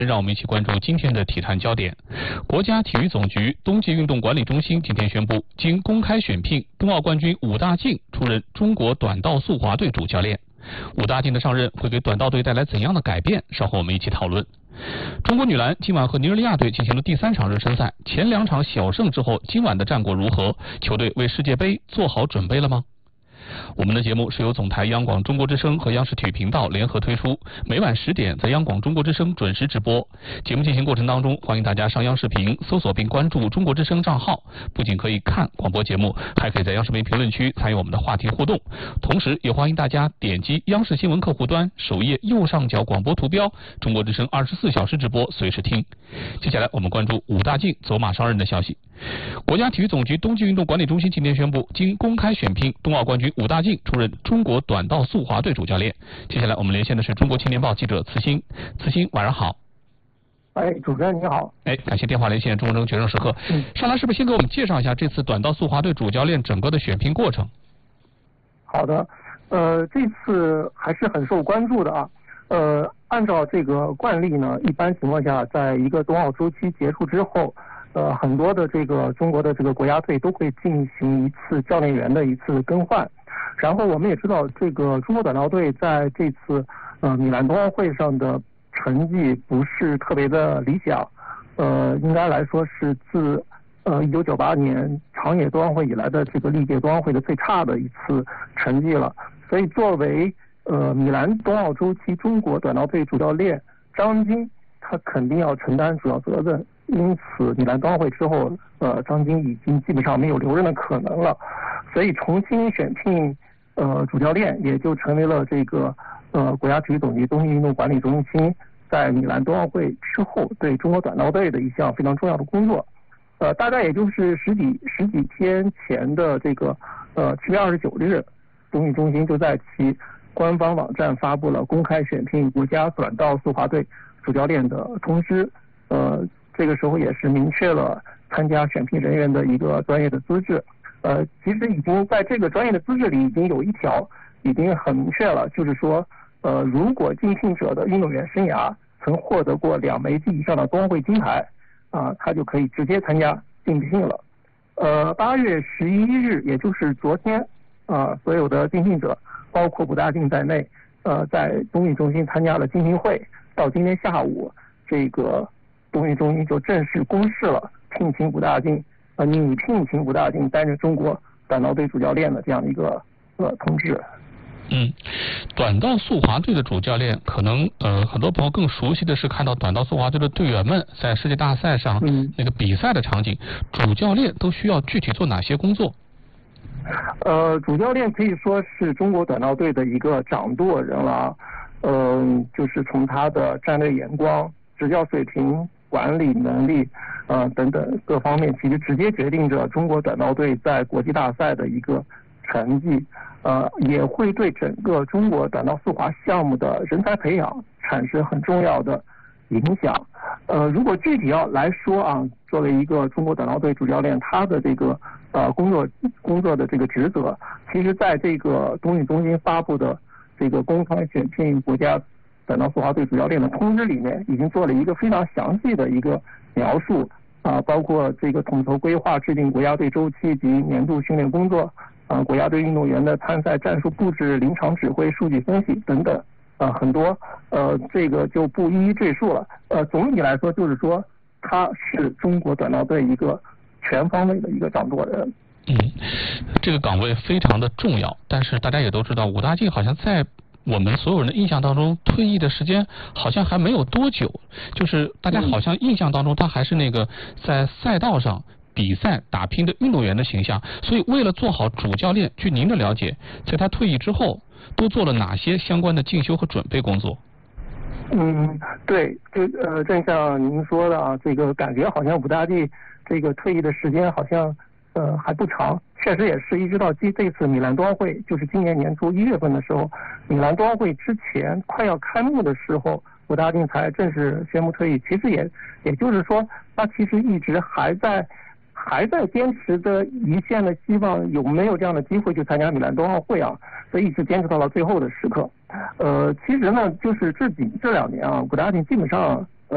让我们一起关注今天的体坛焦点。国家体育总局冬季运动管理中心今天宣布，经公开选聘，冬奥冠军武大靖出任中国短道速滑队主教练。武大靖的上任会给短道队带来怎样的改变？稍后我们一起讨论。中国女篮今晚和尼日利亚队进行了第3场热身赛，前2场小胜之后，今晚的战果如何？球队为世界杯做好准备了吗？我们的节目是由总台央广中国之声和央视体育频道联合推出，每晚10点在央广中国之声准时直播。节目进行过程当中，欢迎大家上央视频搜索并关注中国之声账号，不仅可以看广播节目，还可以在央视频评论区参与我们的话题互动。同时也欢迎大家点击央视新闻客户端首页右上角广播图标，中国之声24小时直播，随时听。接下来我们关注武大靖走马上任的消息。国家体育总局冬季运动管理中心今天宣布，经公开选聘，冬奥冠军武大靖出任中国短道速滑队主教练。接下来我们连线的是中国青年报记者慈欣。慈欣，晚上好。 主持人你好。 感谢电话连线中国决胜时刻。上来是不是先给我们介绍一下这次短道速滑队主教练整个的选聘过程？ 好的，这次还是很受关注的啊。按照这个惯例呢，一般情况下，在一个冬奥周期结束之后，很多的这个中国的这个国家队都会进行一次教练员的一次更换。然后我们也知道，这个中国短道队在这次米兰冬奥会上的成绩不是特别的理想，应该来说是自1998年长野冬奥会以来的这个历届冬奥会的最差的一次成绩了。所以作为米兰冬奥周期中国短道队主教练张晶，他肯定要承担主要责任。因此米兰冬奥会之后，张晶已经基本上没有留任的可能了，所以重新选聘主教练也就成为了这个国家体育总局冬季运动管理中心在米兰冬奥会之后对中国短道队的一项非常重要的工作。大概也就是十几天前的这个7月29日，冬运中心就在其官方网站发布了公开选聘国家短道速滑队主教练的通知。这个时候也是明确了参加选聘人员的一个专业的资质。其实已经在这个专业的资质里已经有一条已经很明确了，就是说如果竞聘者的运动员生涯曾获得过2枚及以上的冬奥会金牌他就可以直接参加竞聘了。8月11日，也就是昨天所有的竞聘者包括武大靖在内在冬运中心参加了竞聘会。到今天下午，这个冬运中心就正式公示了聘请武大靖拟聘请武大靖担任中国短道队主教练的这样一个通知。 短道速滑队的主教练，可能很多朋友更熟悉的是看到短道速滑队的队员们在世界大赛上那个比赛的场景。主教练都需要具体做哪些工作？ 主教练可以说是中国短道队的一个掌舵人了。就是从他的战略眼光、执教水平、管理能力等等各方面，其实直接决定着中国短道队在国际大赛的一个成绩，也会对整个中国短道速滑项目的人才培养产生很重要的影响。如果具体要来说作为一个中国短道队主教练，他的这个工作的这个职责，其实在这个冬运中心发布的这个公开选聘国家短道速滑队主教练的通知里面，已经做了一个非常详细的一个描述包括这个统筹规划、制定国家队周期及年度训练工作国家队运动员的参赛战术布置、临场指挥、数据分析等等很多这个就不一一赘述了。总体来说就是说，他是中国短道队一个全方位的一个掌舵人。 这个岗位非常的重要，但是大家也都知道，武大靖好像在我们所有人的印象当中，退役的时间好像还没有多久，就是大家好像印象当中他还是那个在赛道上比赛打拼的运动员的形象。所以为了做好主教练，据您的了解，在他退役之后都做了哪些相关的进修和准备工作？ 对，就正像您说的这个感觉好像武大靖这个退役的时间好像还不长。确实也是一直到这次米兰冬奥会，就是今年年初1月份的时候，米兰冬奥会之前快要开幕的时候，武大靖才正式宣布退役。其实也就是说，他其实一直还在坚持着一线的希望有没有这样的机会去参加米兰冬奥会所以一直坚持到了最后的时刻。其实呢，就是这2年武大靖基本上